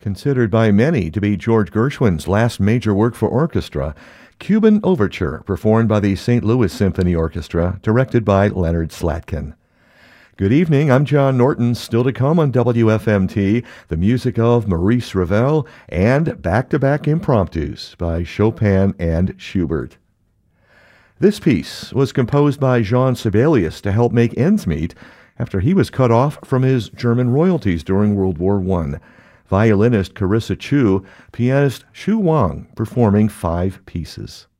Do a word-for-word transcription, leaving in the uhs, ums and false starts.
Considered by many to be George Gershwin's last major work for orchestra, Cuban Overture, performed by the Saint Louis Symphony Orchestra, directed by Leonard Slatkin. Good evening, I'm John Norton. Still to come on W F M T, the music of Maurice Ravel and back-to-back impromptus by Chopin and Schubert. This piece was composed by Jean Sibelius to help make ends meet after he was cut off from his German royalties during World War One. Violinist Carissa Chu, pianist Xu Wang performing five pieces.